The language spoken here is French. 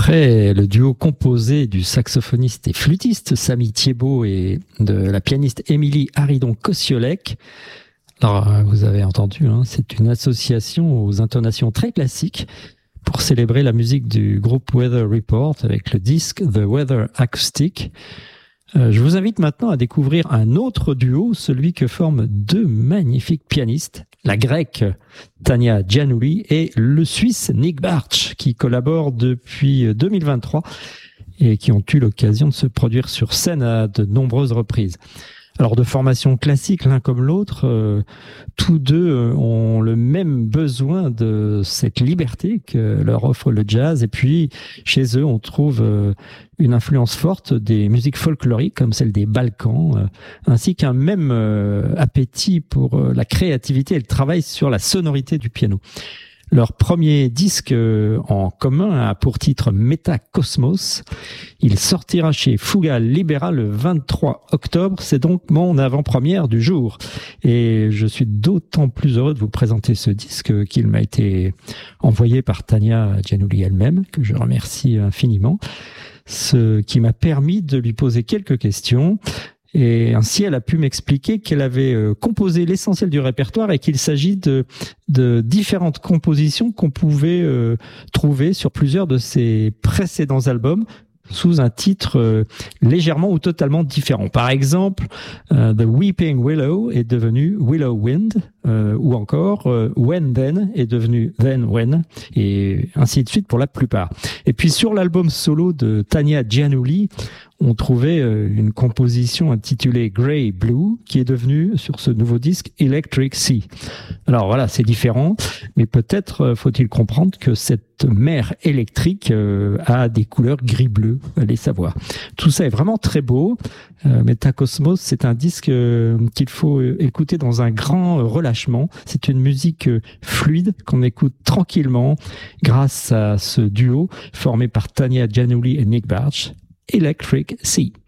Après le duo composé du saxophoniste et flûtiste Samy Thiebaud et de la pianiste Émilie Haridon-Kosiolek, alors vous avez entendu, c'est une association aux intonations très classiques pour célébrer la musique du groupe Weather Report avec le disque The Weather Acoustic. Je vous invite maintenant à découvrir un autre duo, celui que forment deux magnifiques pianistes, la grecque Tania Giannouli et le suisse Nick Bartsch, qui collaborent depuis 2023 et qui ont eu l'occasion de se produire sur scène à de nombreuses reprises. Alors de formation classique l'un comme l'autre, tous deux ont le même besoin de cette liberté que leur offre le jazz. Et puis chez eux, on trouve une influence forte des musiques folkloriques comme celle des Balkans, ainsi qu'un même appétit pour la créativité et le travail sur la sonorité du piano. Leur premier disque en commun a pour titre Métacosmos. Il sortira chez Fuga Libera le 23 octobre. C'est donc mon avant-première du jour. Et je suis d'autant plus heureux de vous présenter ce disque qu'il m'a été envoyé par Tania Giannouli elle-même, que je remercie infiniment. Ce qui m'a permis de lui poser quelques questions. Et ainsi, elle a pu m'expliquer qu'elle avait composé l'essentiel du répertoire et qu'il s'agit de différentes compositions qu'on pouvait trouver sur plusieurs de ses précédents albums sous un titre légèrement ou totalement différent. Par exemple, The Weeping Willow est devenu Willow Wind, ou encore When Then est devenu Then When, et ainsi de suite pour la plupart. Et puis sur l'album solo de Tania Giannouli, on trouvait une composition intitulée Grey Blue qui est devenue sur ce nouveau disque Electric Sea. Alors voilà, c'est différent, mais peut-être faut-il comprendre que cette mer électrique a des couleurs gris-bleu, allez savoir. Tout ça est vraiment très beau. Métacosmos, c'est un disque qu'il faut écouter dans un grand relâchement. C'est une musique fluide qu'on écoute tranquillement grâce à ce duo formé par Tania Giannouli et Nick Bartsch, Electric Sea.